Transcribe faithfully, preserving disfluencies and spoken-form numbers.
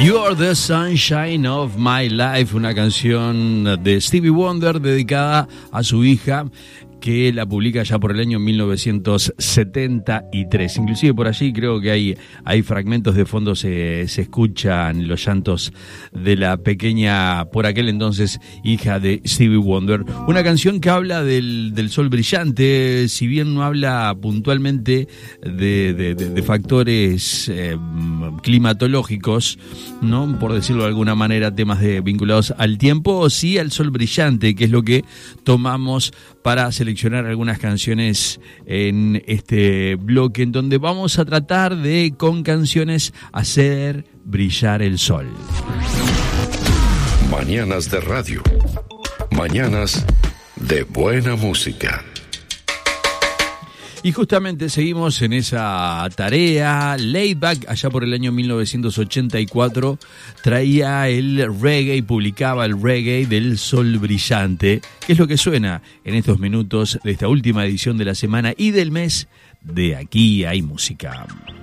You're the Sunshine of My Life, una canción de Stevie Wonder dedicada a su hija, que la publica ya por el año mil novecientos setenta y tres. Inclusive por allí creo que hay, hay fragmentos de fondo, se, se escuchan los llantos de la pequeña, por aquel entonces, hija de Stevie Wonder. Una canción que habla del, del sol brillante, si bien no habla puntualmente de, de, de, de factores eh, climatológicos, ¿no? Por decirlo de alguna manera, temas de, vinculados al tiempo, o sí al sol brillante, que es lo que tomamos para seleccionar algunas canciones en este bloque, en donde vamos a tratar de, con canciones, hacer brillar el sol. Mañanas de radio. Mañanas de buena música. Y justamente seguimos en esa tarea. Laidback, allá por el año mil novecientos ochenta y cuatro, traía el reggae y publicaba el reggae del sol brillante, que es lo que suena en estos minutos de esta última edición de la semana y del mes de Aquí Hay Música.